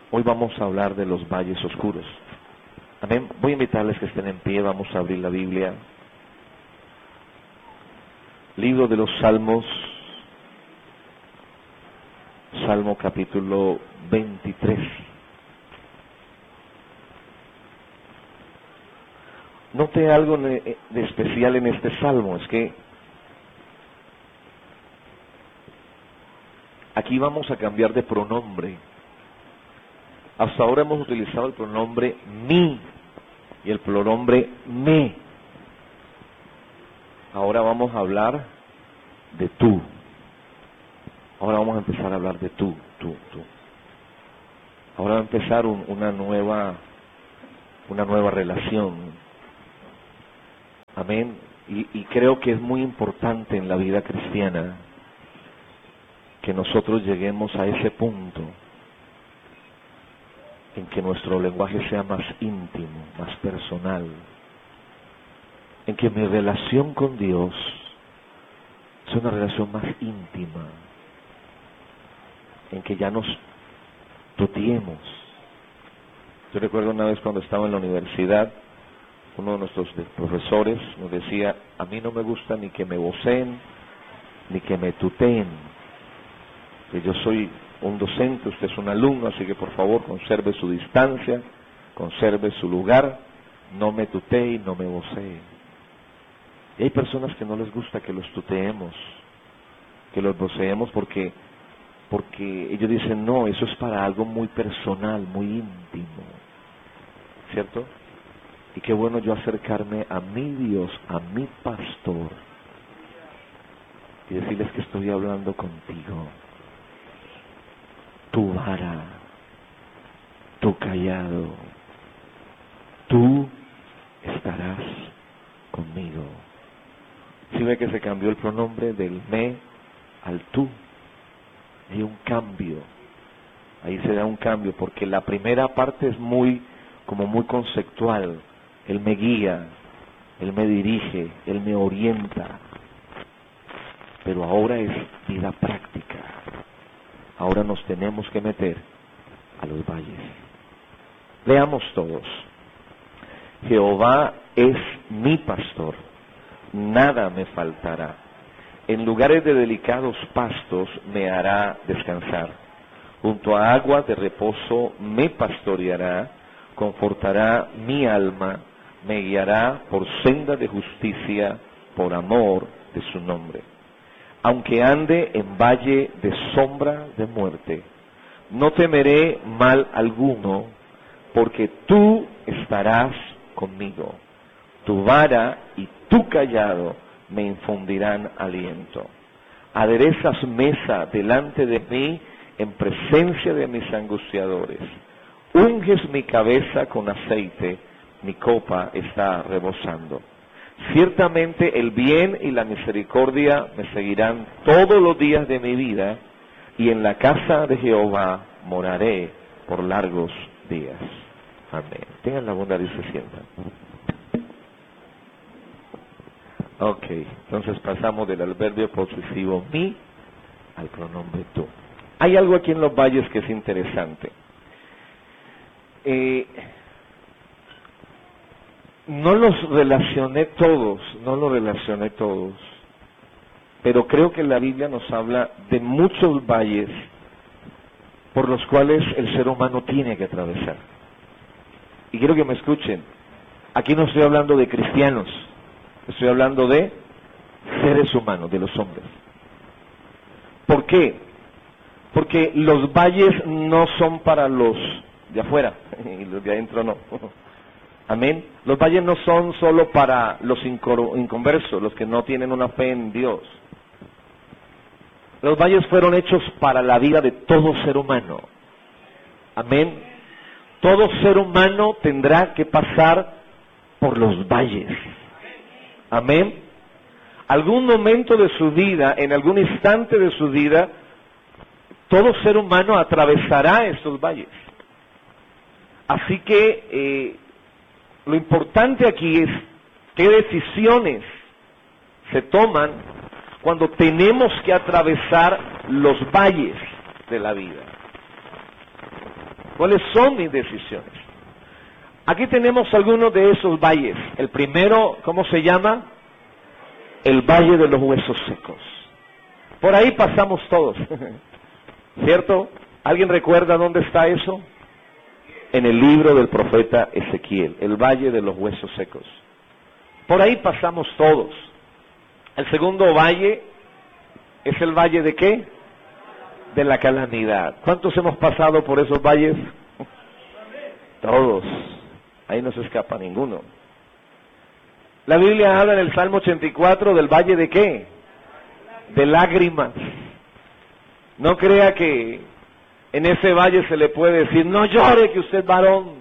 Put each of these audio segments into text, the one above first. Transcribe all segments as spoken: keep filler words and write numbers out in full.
Hoy vamos a hablar de los valles oscuros. Amén. Voy a invitarles que estén en pie, vamos a abrir la Biblia. Libro de los Salmos, Salmo capítulo veintitrés. Note algo de especial en este salmo, es que aquí vamos a cambiar de pronombre. Hasta ahora hemos utilizado el pronombre mi y el pronombre me. Ahora vamos a hablar de tú. Ahora vamos a empezar a hablar de tú, tú, tú. Ahora va a empezar un, una nueva, una nueva relación. Amén. Y, y creo que es muy importante en la vida cristiana que nosotros lleguemos a ese punto en que nuestro lenguaje sea más íntimo, más personal, en que mi relación con Dios sea una relación más íntima, en que ya nos tuteemos. Yo recuerdo una vez cuando estaba en la universidad, uno de nuestros profesores nos decía: a mí no me gusta ni que me voceen, ni que me tuteen, que yo soy un docente, usted es un alumno, así que por favor conserve su distancia, conserve su lugar, no me tutee y no me vocee. Y hay personas que no les gusta que los tuteemos, que los voceemos porque, porque ellos dicen: no, eso es para algo muy personal, muy íntimo, ¿cierto? Y qué bueno yo acercarme a mi Dios, a mi pastor, y decirles que estoy hablando contigo. Tu vara, tu callado, tú estarás conmigo. ¿Sí ve que se cambió el pronombre del me al tú? Hay un cambio, ahí se da un cambio, porque la primera parte es muy, como muy conceptual. Él me guía, Él me dirige, Él me orienta. Pero ahora es vida práctica. Ahora nos tenemos que meter a los valles. Leamos todos. Jehová es mi pastor, nada me faltará. En lugares de delicados pastos me hará descansar. Junto a aguas de reposo me pastoreará, confortará mi alma, me guiará por senda de justicia, por amor de su nombre. Aunque ande en valle de sombra de muerte, no temeré mal alguno, porque tú estarás conmigo. Tu vara y tu callado me infundirán aliento. Aderezas mesa delante de mí en presencia de mis angustiadores. Unges mi cabeza con aceite, mi copa está rebosando. Ciertamente el bien y la misericordia me seguirán todos los días de mi vida, y en la casa de Jehová moraré por largos días. Amén. Tengan la bondad y se sientan. Ok, entonces pasamos del adverbio posesivo mi al pronombre tú. Hay algo aquí en los valles que es interesante. Eh... No los relacioné todos, no los relacioné todos, pero creo que la Biblia nos habla de muchos valles por los cuales el ser humano tiene que atravesar. Y quiero que me escuchen, aquí no estoy hablando de cristianos, estoy hablando de seres humanos, de los hombres. ¿Por qué? Porque los valles no son para los de afuera, y los de adentro no. Amén. Los valles no son solo para los inconversos, los que no tienen una fe en Dios. Los valles fueron hechos para la vida de todo ser humano. Amén. Todo ser humano tendrá que pasar por los valles. Amén. Algún momento de su vida, en algún instante de su vida, todo ser humano atravesará estos valles. Así que eh, lo importante aquí es qué decisiones se toman cuando tenemos que atravesar los valles de la vida. ¿Cuáles son mis decisiones? Aquí tenemos algunos de esos valles. El primero, ¿cómo se llama? El valle de los huesos secos. Por ahí pasamos todos, ¿cierto? ¿Alguien recuerda dónde está eso? En el libro del profeta Ezequiel, el valle de los huesos secos. Por ahí pasamos todos. El segundo valle es el valle de ¿qué? De la calamidad. ¿Cuántos hemos pasado por esos valles? Todos. Ahí no se escapa ninguno. La Biblia habla en el Salmo ochenta y cuatro del valle de ¿qué? De lágrimas. No crea que en ese valle se le puede decir, no llore que usted es varón.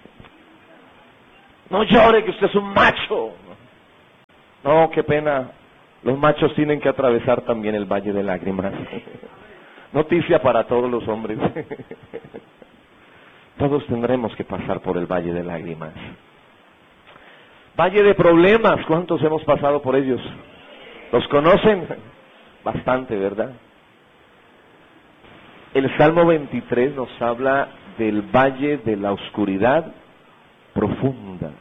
No llore que usted es un macho. No, qué pena. Los machos tienen que atravesar también el valle de lágrimas. Noticia para todos los hombres. Todos tendremos que pasar por el valle de lágrimas. Valle de problemas, ¿cuántos hemos pasado por ellos? ¿Los conocen? Bastante, ¿verdad? El Salmo veintitrés nos habla del valle de la oscuridad profunda.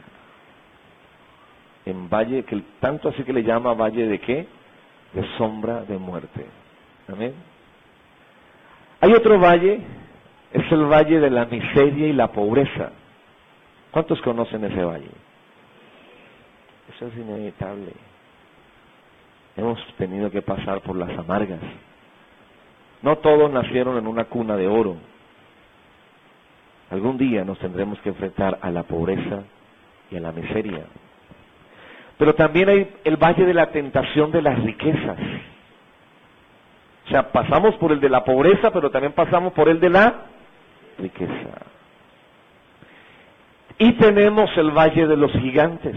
En valle, que tanto así que le llama valle de ¿qué? De sombra de muerte. Amén. Hay otro valle, es el valle de la miseria y la pobreza. ¿Cuántos conocen ese valle? Eso es inevitable. Hemos tenido que pasar por las amargas. No todos nacieron en una cuna de oro. Algún día nos tendremos que enfrentar a la pobreza y a la miseria. Pero también hay el valle de la tentación de las riquezas. O sea, pasamos por el de la pobreza, pero también pasamos por el de la riqueza. Y tenemos el valle de los gigantes.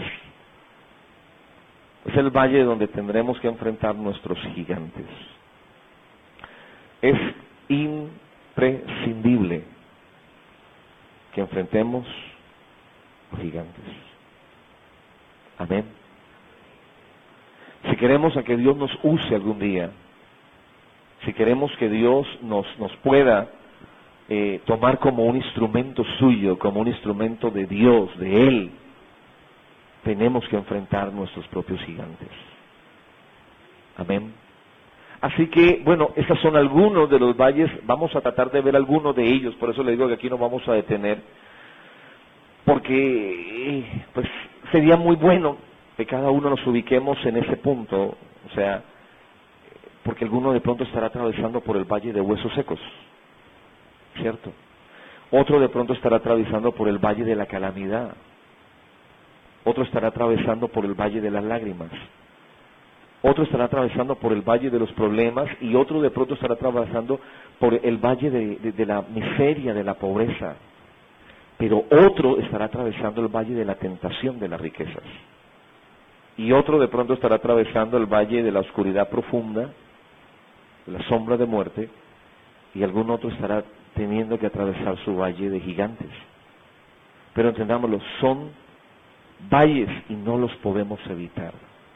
Es el valle donde tendremos que enfrentar nuestros gigantes. Es imprescindible que enfrentemos los gigantes. Amén. Si queremos a que Dios nos use algún día, si queremos que Dios nos, nos pueda eh, tomar como un instrumento suyo, como un instrumento de Dios, de Él, tenemos que enfrentar nuestros propios gigantes. Amén. Así que, bueno, estos son algunos de los valles, vamos a tratar de ver algunos de ellos, por eso le digo que aquí nos vamos a detener, porque pues sería muy bueno que cada uno nos ubiquemos en ese punto, o sea, porque alguno de pronto estará atravesando por el valle de huesos secos, ¿cierto? Otro de pronto estará atravesando por el valle de la calamidad, otro estará atravesando por el valle de las lágrimas, otro estará atravesando por el valle de los problemas y otro de pronto estará atravesando por el valle de, de, de la miseria, de la pobreza, pero otro estará atravesando el valle de la tentación de las riquezas. Y otro de pronto estará atravesando el valle de la oscuridad profunda, de la sombra de muerte, y algún otro estará teniendo que atravesar su valle de gigantes. Pero entendámoslo, son valles y no los podemos evitar.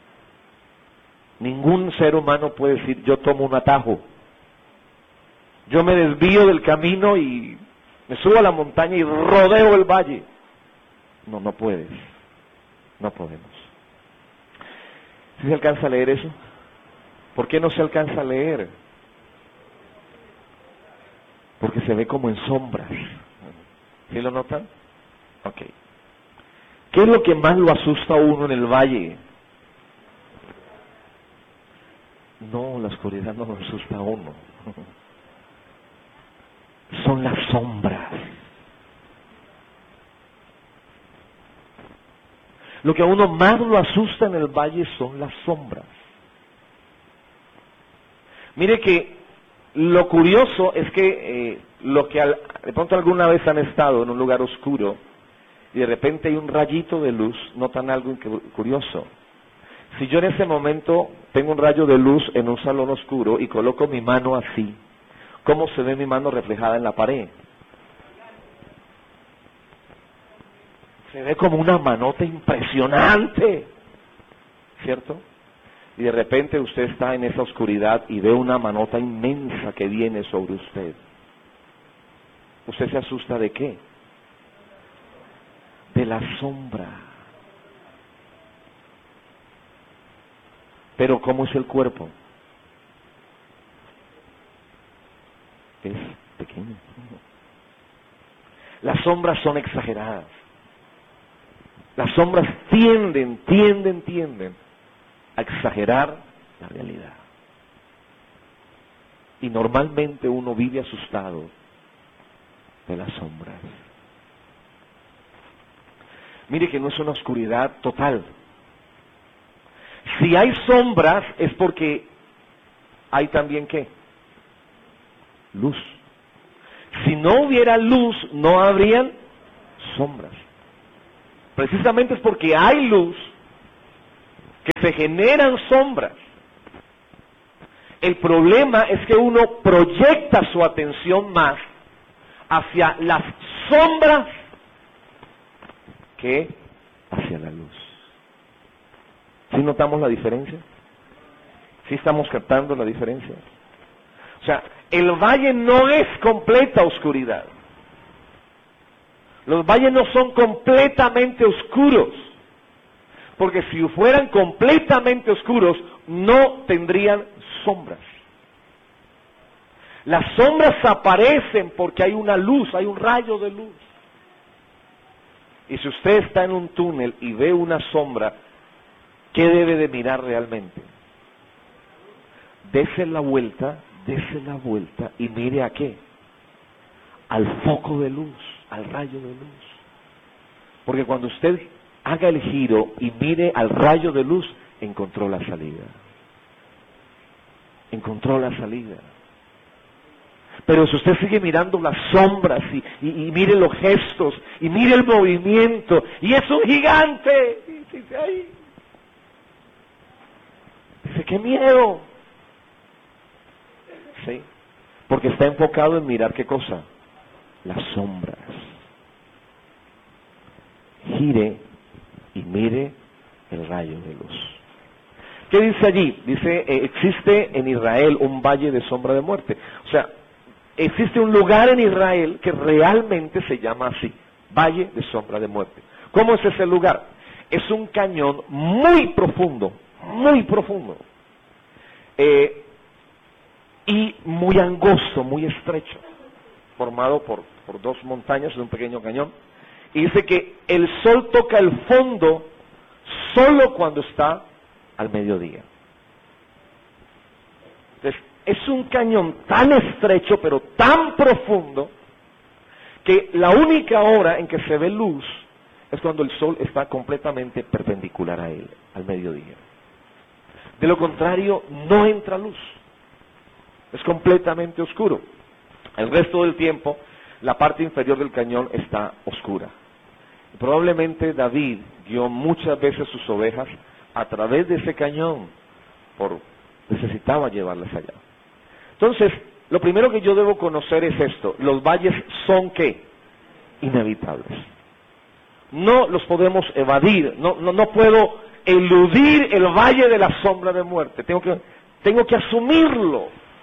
Ningún ser humano puede decir, yo tomo un atajo, yo me desvío del camino y me subo a la montaña y rodeo el valle. No, no puedes, no podemos. ¿Sí se alcanza a leer eso? ¿Por qué no se alcanza a leer? Porque se ve como en sombras. ¿Sí lo notan? Ok. ¿Qué es lo que más lo asusta a uno en el valle? No, la oscuridad no lo asusta a uno. Son las sombras. Lo que a uno más lo asusta en el valle son las sombras. Mire que lo curioso es que eh, lo que al, de pronto alguna vez han estado en un lugar oscuro y de repente hay un rayito de luz, notan algo curioso. Si yo en ese momento tengo un rayo de luz en un salón oscuro y coloco mi mano así, ¿cómo se ve mi mano reflejada en la pared? Se ve como una manota impresionante, ¿cierto? Y de repente usted está en esa oscuridad y ve una manota inmensa que viene sobre usted. ¿usted se asusta de qué? De la sombra. Pero ¿cómo es el cuerpo? Es pequeño. Las sombras son exageradas. Las sombras tienden, tienden, tienden a exagerar la realidad. Y normalmente uno vive asustado de las sombras. Mire que no es una oscuridad total. Si hay sombras es porque hay también ¿qué? Luz. Si no hubiera luz, no habrían sombras. Precisamente es porque hay luz que se generan sombras. El problema es que uno proyecta su atención más hacia las sombras que hacia la luz. ¿Sí notamos la diferencia? ¿Sí estamos captando la diferencia? O sea, el valle no es completa oscuridad. Los valles no son completamente oscuros, porque si fueran completamente oscuros, no tendrían sombras. Las sombras aparecen porque hay una luz, hay un rayo de luz. Y si usted está en un túnel y ve una sombra, ¿qué debe de mirar realmente? Dese la vuelta, dese la vuelta y mire a qué. Al foco de luz, al rayo de luz. Porque cuando usted haga el giro y mire al rayo de luz, encontró la salida. Encontró la salida. Pero si usted sigue mirando las sombras y, y, y mire los gestos y mire el movimiento y es un gigante, y dice, ay, dice, qué miedo. Sí, porque está enfocado en mirar qué cosa, las sombras. Gire y mire el rayo de luz. ¿Qué dice allí? Dice, eh, existe en Israel un valle de sombra de muerte. O sea, existe un lugar en Israel que realmente se llama así, Valle de Sombra de Muerte. ¿Cómo es ese lugar? Es un cañón muy profundo, muy profundo, eh, y muy angosto, muy estrecho, formado por, por dos montañas de un pequeño cañón. Y dice que el sol toca el fondo solo cuando está al mediodía. Entonces, es un cañón tan estrecho, pero tan profundo, que la única hora en que se ve luz es cuando el sol está completamente perpendicular a él, al mediodía. De lo contrario, no entra luz. Es completamente oscuro. El resto del tiempo, la parte inferior del cañón está oscura. Probablemente David guió muchas veces sus ovejas a través de ese cañón, por necesitaba llevarlas allá. Entonces, lo primero que yo debo conocer es esto: los valles son ¿qué? Inevitables. No los podemos evadir, no, no, no puedo eludir el valle de la sombra de muerte, tengo que, tengo que asumirlo.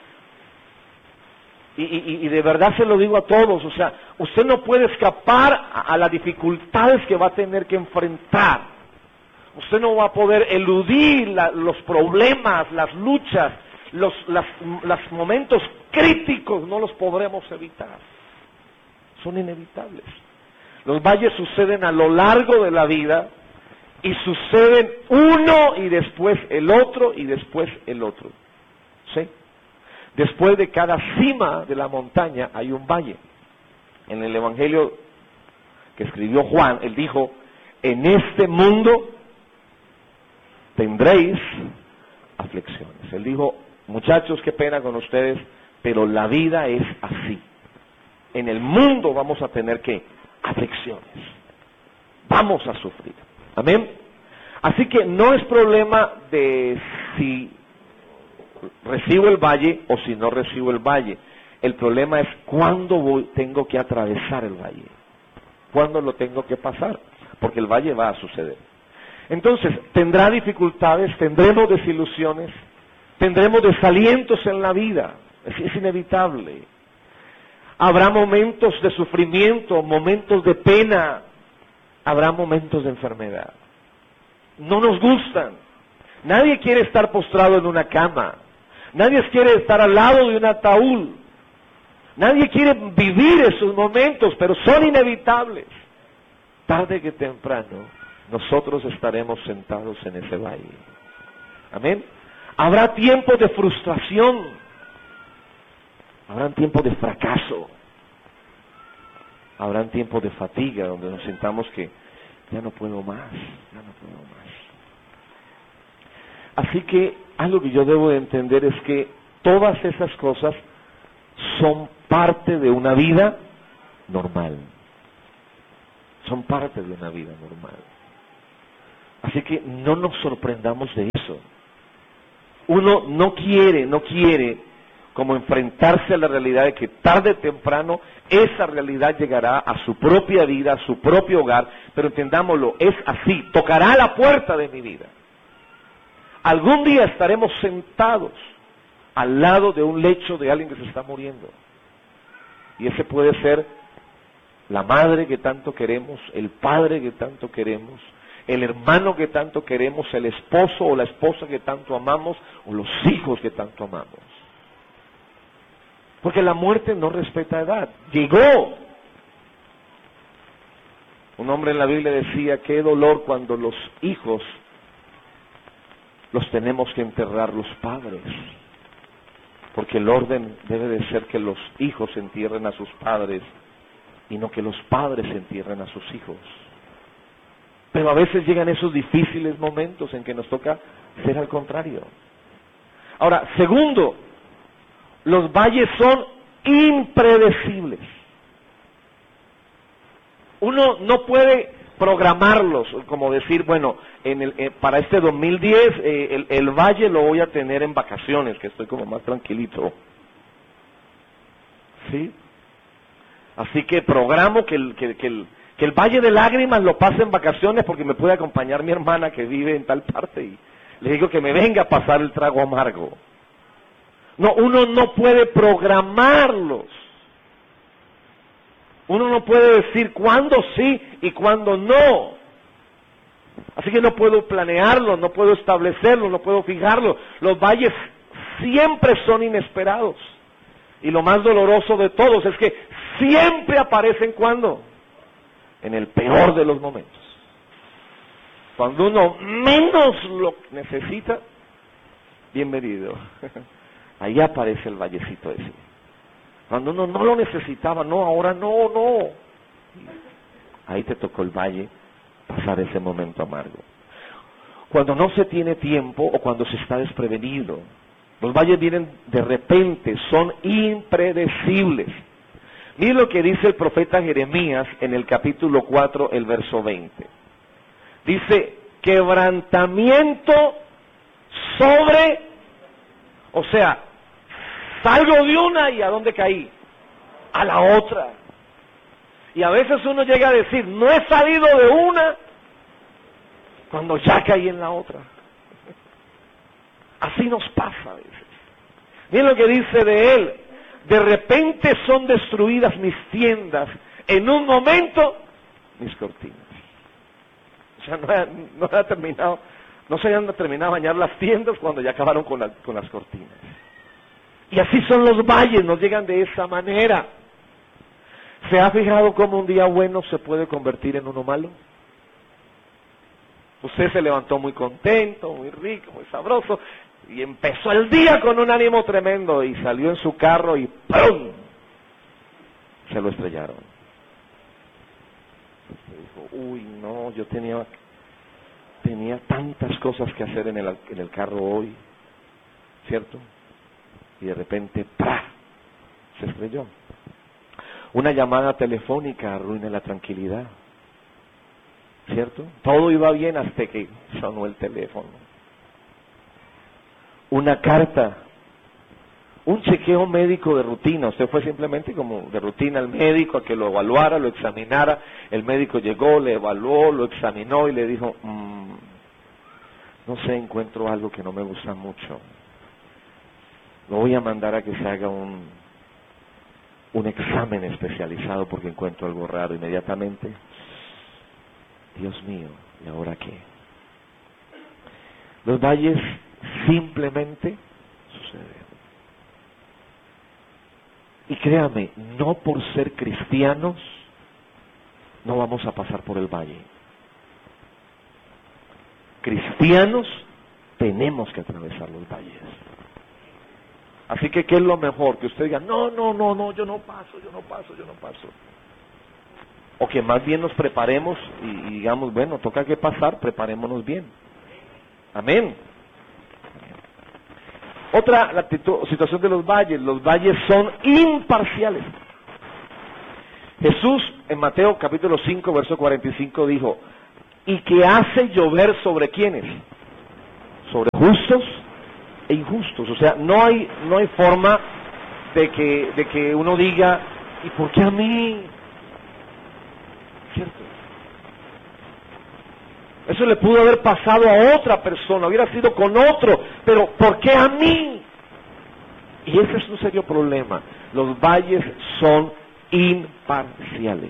Y, y, y de verdad se lo digo a todos, o sea, usted no puede escapar a, a las dificultades que va a tener que enfrentar. Usted no va a poder eludir la, los problemas, las luchas, los las, los momentos críticos, no los podremos evitar. Son inevitables. Los valles suceden a lo largo de la vida y suceden uno y después el otro y después el otro. ¿Sí? Después de cada cima de la montaña hay un valle. En el Evangelio que escribió Juan, él dijo, en este mundo tendréis aflicciones. Él dijo, muchachos, qué pena con ustedes, pero la vida es así. En el mundo vamos a tener ¿qué? Aflicciones. Vamos a sufrir. Amén. Así que no es problema de si recibo el valle o si no recibo el valle. El problema es cuándo voy, tengo que atravesar el valle. Cuándo lo tengo que pasar. Porque el valle va a suceder. Entonces, tendrá dificultades, tendremos desilusiones, tendremos desalientos en la vida. Es, es inevitable. Habrá momentos de sufrimiento, momentos de pena, habrá momentos de enfermedad. No nos gustan. Nadie quiere estar postrado en una cama. Nadie quiere estar al lado de un ataúd. Nadie quiere vivir esos momentos, pero son inevitables. Tarde que temprano, nosotros estaremos sentados en ese valle. Amén. Habrá tiempos de frustración. Habrán tiempos de fracaso. Habrán tiempos de fatiga, donde nos sintamos que ya no puedo más, ya no puedo más. Así que algo que yo debo de entender es que todas esas cosas son parte de una vida normal. Son parte de una vida normal. Así que no nos sorprendamos de eso. Uno no quiere, no quiere como enfrentarse a la realidad de que tarde o temprano esa realidad llegará a su propia vida, a su propio hogar, pero entendámoslo, es así, tocará la puerta de mi vida. Algún día estaremos sentados al lado de un lecho de alguien que se está muriendo. Y ese puede ser la madre que tanto queremos, el padre que tanto queremos, el hermano que tanto queremos, el esposo o la esposa que tanto amamos, o los hijos que tanto amamos. Porque la muerte no respeta edad. Llegó. Un hombre en la Biblia decía, qué dolor cuando los hijos los tenemos que enterrar los padres. Porque el orden debe de ser que los hijos entierren a sus padres y no que los padres entierren a sus hijos. Pero a veces llegan esos difíciles momentos en que nos toca ser al contrario. Ahora, segundo, los valles son impredecibles. Uno no puede programarlos, como decir, bueno, en el, eh, para este dos mil diez eh, el, el valle lo voy a tener en vacaciones, que estoy como más tranquilito. ¿Sí? Así que programo que el, que, que el, que el valle de lágrimas lo pase en vacaciones porque me puede acompañar mi hermana que vive en tal parte y le digo que me venga a pasar el trago amargo. No, uno no puede programarlos. Uno no puede decir cuándo sí y cuándo no. Así que no puedo planearlo, no puedo establecerlo, no puedo fijarlo. Los valles siempre son inesperados. Y lo más doloroso de todos es que siempre aparecen cuando, en el peor de los momentos. Cuando uno menos lo necesita, bienvenido. Ahí aparece el vallecito ese. Cuando uno no lo necesitaba, no, ahora no, no. Ahí te tocó el valle pasar ese momento amargo. Cuando no se tiene tiempo o cuando se está desprevenido, los valles vienen de repente, son impredecibles. Miren lo que dice el profeta Jeremías en el capítulo cuatro, el verso veinte. Dice, quebrantamiento sobre, o sea, salgo de una y ¿a dónde caí? A la otra. Y a veces uno llega a decir, no he salido de una cuando ya caí en la otra. Así nos pasa a veces. Miren lo que dice de él. De repente son destruidas mis tiendas. En un momento, mis cortinas. O sea, no, ha, no ha terminado, no se han terminado de bañar las tiendas cuando ya acabaron con, la, con las cortinas. Y así son los valles, nos llegan de esa manera. ¿Se ha fijado cómo un día bueno se puede convertir en uno malo? Usted se levantó muy contento, muy rico, muy sabroso, y empezó el día con un ánimo tremendo, y salió en su carro y ¡pum! Se lo estrellaron. Dijo, uy, no, yo tenía, tenía tantas cosas que hacer en el, en el carro hoy, ¿cierto? Y de repente, ¡pra!, se estrelló. Una llamada telefónica arruina la tranquilidad, ¿cierto? Todo iba bien hasta que sonó el teléfono. Una carta, un chequeo médico de rutina. Usted fue simplemente como de rutina al médico a que lo evaluara, lo examinara. El médico llegó, le evaluó, lo examinó y le dijo, mmm, no sé, encuentro algo que no me gusta mucho. Lo voy a mandar a que se haga un, un examen especializado porque encuentro algo raro inmediatamente. Dios mío, ¿y ahora qué? Los valles simplemente suceden. Y créame, no por ser cristianos no vamos a pasar por el valle. Cristianos tenemos que atravesar los valles. Así que, ¿qué es lo mejor? Que usted diga, no, no, no, no, yo no paso, yo no paso, yo no paso. O que más bien nos preparemos y, y digamos, bueno, toca que pasar, preparémonos bien. Amén. Otra la situación de los valles, los valles son imparciales. Jesús en Mateo capítulo cinco, verso cuarenta y cinco dijo, ¿y que hace llover sobre quiénes? Sobre justos e injustos. O sea, no hay no hay forma de que de que uno diga, ¿y por qué a mí? ¿Cierto? Eso le pudo haber pasado a otra persona, hubiera sido con otro, pero ¿por qué a mí? Y ese es un serio problema. Los valles son imparciales.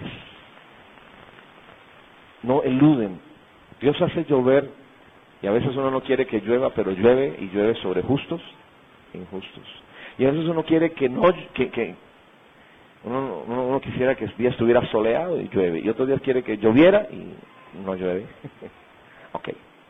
No eluden. Dios hace llover, y a veces uno no quiere que llueva, pero llueve, y llueve sobre justos e injustos. Y a veces uno quiere que no, que, que uno, uno, uno quisiera que el día estuviera soleado y llueve, y otros días quiere que lloviera y no llueve. Ok.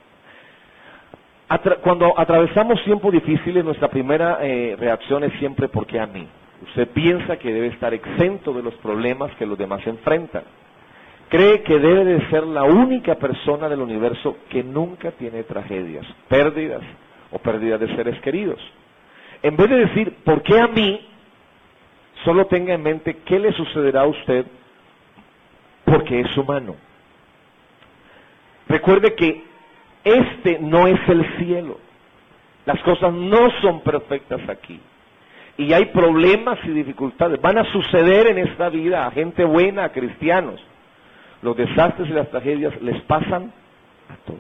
Atra cuando atravesamos tiempos difíciles, nuestra primera eh, reacción es siempre, ¿por qué a mí? Usted piensa que debe estar exento de los problemas que los demás enfrentan. Cree que debe de ser la única persona del universo que nunca tiene tragedias, pérdidas o pérdidas de seres queridos. En vez de decir, ¿por qué a mí? Solo tenga en mente qué le sucederá a usted porque es humano. Recuerde que este no es el cielo. Las cosas no son perfectas aquí. Y hay problemas y dificultades. Van a suceder en esta vida a gente buena, a cristianos. Los desastres y las tragedias les pasan a todos.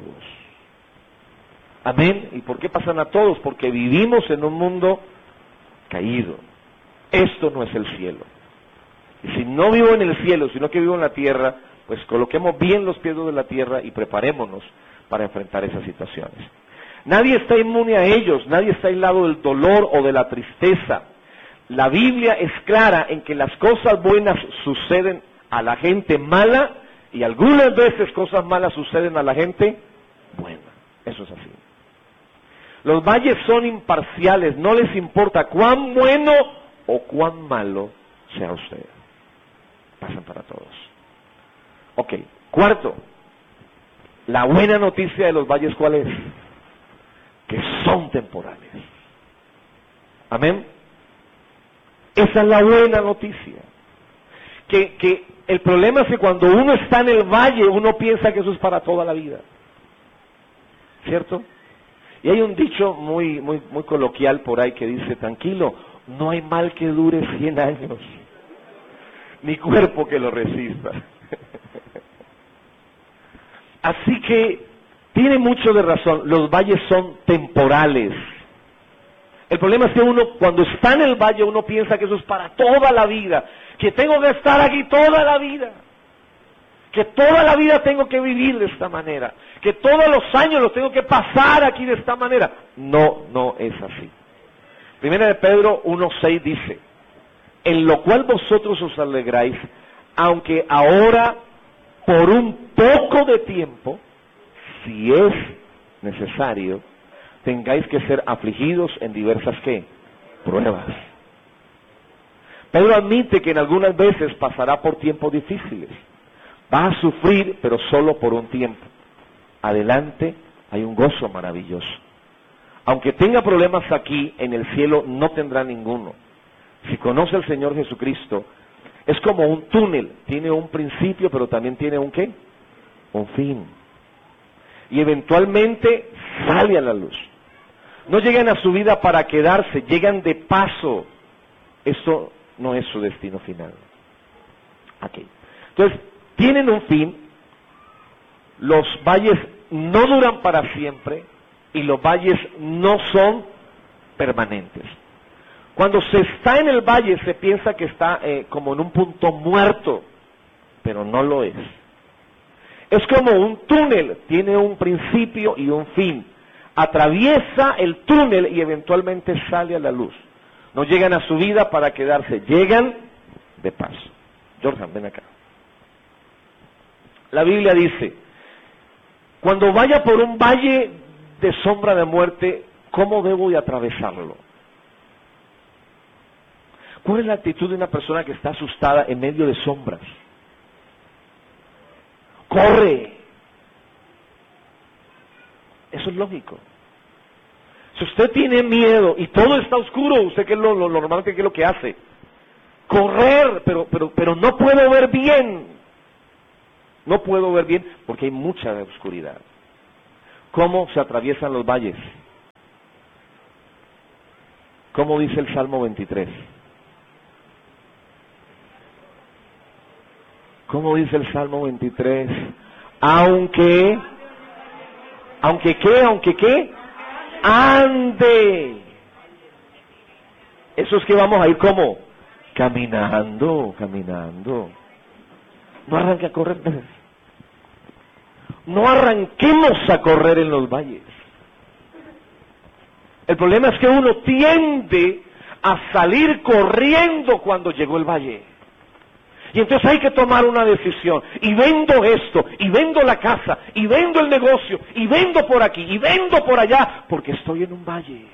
Amén. ¿Y por qué pasan a todos? Porque vivimos en un mundo caído. Esto no es el cielo. Y si no vivo en el cielo, sino que vivo en la tierra, pues coloquemos bien los pies de la tierra y preparémonos para enfrentar esas situaciones. Nadie está inmune a ellos, nadie está aislado del dolor o de la tristeza. La Biblia es clara en que las cosas buenas suceden a la gente mala y algunas veces cosas malas suceden a la gente buena. Eso es así. Los valles son imparciales, no les importa cuán bueno o cuán malo sea usted. Pasan para todos. Ok, cuarto, la buena noticia de los valles, ¿cuál es? Que son temporales. Amén. Esa es la buena noticia. Que, que el problema es que cuando uno está en el valle, uno piensa que eso es para toda la vida. ¿Cierto? Y hay un dicho muy, muy, muy coloquial por ahí que dice, tranquilo, no hay mal que dure cien años, ni cuerpo que lo resista. Así que tiene mucho de razón, los valles son temporales. El problema es que uno, cuando está en el valle, uno piensa que eso es para toda la vida, que tengo que estar aquí toda la vida, que toda la vida tengo que vivir de esta manera, que todos los años los tengo que pasar aquí de esta manera. No, no es así. Primera de Pedro uno seis dice, en lo cual vosotros os alegráis, aunque ahora por un poco de tiempo, si es necesario, tengáis que ser afligidos en diversas ¿qué? Pruebas. Pedro admite que en algunas veces pasará por tiempos difíciles. Va a sufrir, pero solo por un tiempo. Adelante hay un gozo maravilloso. Aunque tenga problemas aquí, en el cielo no tendrá ninguno. Si conoce al Señor Jesucristo, es como un túnel, tiene un principio, pero también tiene un ¿qué? Un fin. Y eventualmente sale a la luz. No llegan a su vida para quedarse, llegan de paso. Eso no es su destino final. Aquí. Entonces, tienen un fin, los valles no duran para siempre y los valles no son permanentes. Cuando se está en el valle se piensa que está eh, como en un punto muerto, pero no lo es. Es como un túnel, tiene un principio y un fin. Atraviesa el túnel y eventualmente sale a la luz. No llegan a su vida para quedarse, llegan de paso. Jordan, ven acá. La Biblia dice, cuando vaya por un valle de sombra de muerte, ¿cómo debo de atravesarlo? ¿Cuál es la actitud de una persona que está asustada en medio de sombras? ¡Corre! Eso es lógico. Si usted tiene miedo y todo está oscuro, ¿usted qué es lo, lo, lo normal que es lo que hace? Correr, pero, pero, pero no puedo ver bien. No puedo ver bien porque hay mucha oscuridad. ¿Cómo se atraviesan los valles? ¿Cómo dice el Salmo veintitrés? ¿Cómo dice el Salmo veintitrés? Aunque, aunque qué, aunque qué, ande. Eso es que vamos a ir como caminando, caminando. No arranque a correr. No arranquemos a correr en los valles. El problema es que uno tiende a salir corriendo cuando llegó el valle. Y entonces hay que tomar una decisión. Y vendo esto, y vendo la casa, y vendo el negocio, y vendo por aquí, y vendo por allá, porque estoy en un valle.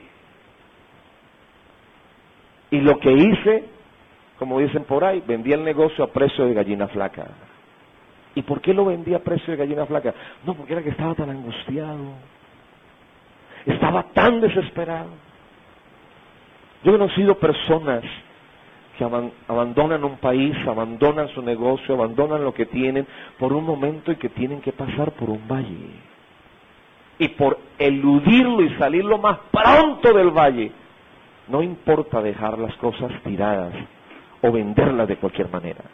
Y lo que hice, como dicen por ahí, vendí el negocio a precio de gallina flaca. ¿Y por qué lo vendí a precio de gallina flaca? No, porque era que estaba tan angustiado. Estaba tan desesperado. Yo he conocido personas que abandonan un país, abandonan su negocio, abandonan lo que tienen por un momento y que tienen que pasar por un valle. Y por eludirlo y salir lo más pronto del valle, no importa dejar las cosas tiradas o venderlas de cualquier manera.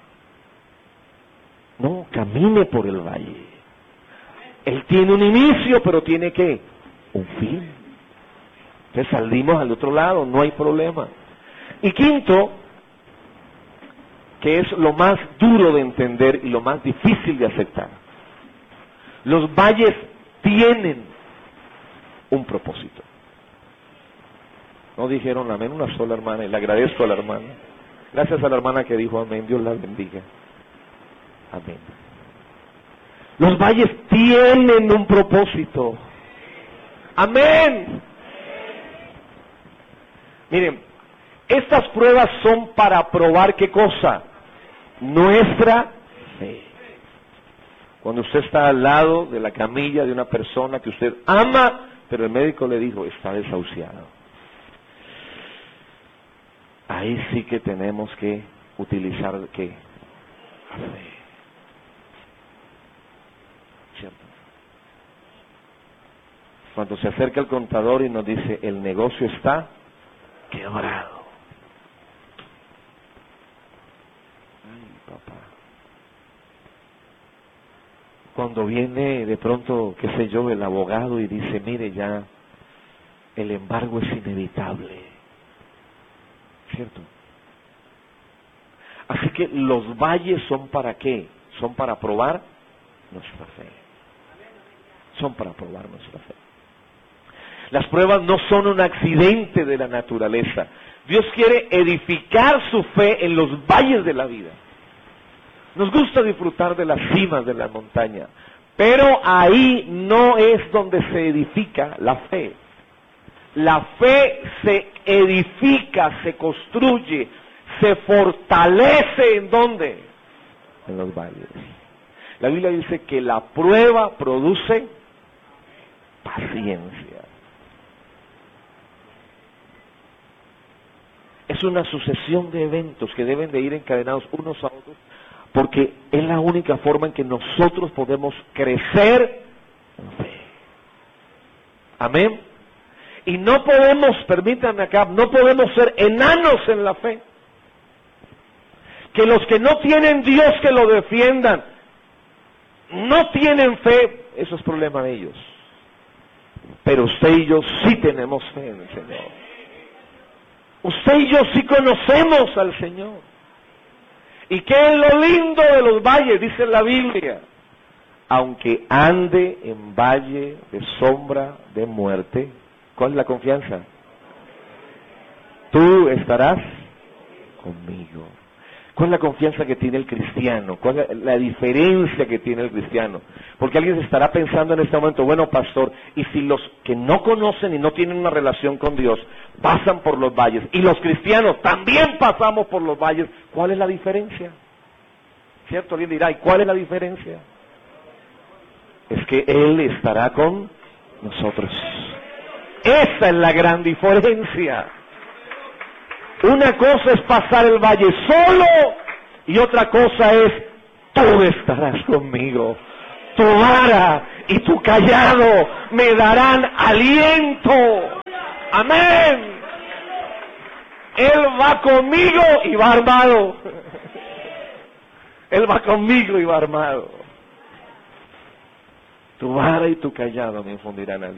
No, camine por el valle. Él tiene un inicio, pero tiene ¿qué? Un fin. Entonces salimos al otro lado, no hay problema. Y quinto, que es lo más duro de entender y lo más difícil de aceptar. Los valles tienen un propósito. No dijeron amén una sola hermana, y le agradezco a la hermana. Gracias a la hermana que dijo amén, Dios la bendiga. Amén. Los valles tienen un propósito. Amén. Miren, estas pruebas son para probar ¿qué cosa? Nuestra fe. Cuando usted está al lado de la camilla de una persona que usted ama, pero el médico le dijo, está desahuciado. Ahí sí que tenemos que utilizar ¿qué? La fe. ¿Cierto? Cuando se acerca el contador y nos dice, el negocio está quebrado. Ay, papá. Cuando viene de pronto, qué sé yo, el abogado y dice, mire ya, el embargo es inevitable. ¿Cierto? Así que los valles son para qué? Son para probar nuestra fe. Son para probar nuestra fe. Las pruebas no son un accidente de la naturaleza. Dios quiere edificar su fe en los valles de la vida. Nos gusta disfrutar de las cimas de la montaña, pero ahí no es donde se edifica la fe. La fe se edifica, se construye, se fortalece ¿en dónde? En los valles. La Biblia dice que la prueba produce paciencia. Es una sucesión de eventos que deben de ir encadenados unos a otros, porque es la única forma en que nosotros podemos crecer en fe. Amén. Y no podemos, permítanme acá, no podemos ser enanos en la fe. Que los que no tienen Dios que lo defiendan, no tienen fe, eso es problema de ellos. Pero usted y yo sí tenemos fe en el Señor. Usted y yo sí conocemos al Señor. ¿Y qué es lo lindo de los valles? Dice la Biblia. Aunque ande en valle de sombra de muerte, ¿cuál es la confianza? Tú estarás conmigo. ¿Cuál es la confianza que tiene el cristiano? ¿Cuál es la diferencia que tiene el cristiano? Porque alguien se estará pensando en este momento, bueno, pastor, y si los que no conocen y no tienen una relación con Dios pasan por los valles, y los cristianos también pasamos por los valles, ¿cuál es la diferencia? ¿Cierto? Alguien dirá, ¿y cuál es la diferencia? Es que Él estará con nosotros. Esa es la gran diferencia. Una cosa es pasar el valle solo y otra cosa es, tú estarás conmigo. Tu vara y tu callado me darán aliento. Amén. Él va conmigo y va armado. Él va conmigo y va armado. Tu vara y tu callado me infundirán aliento.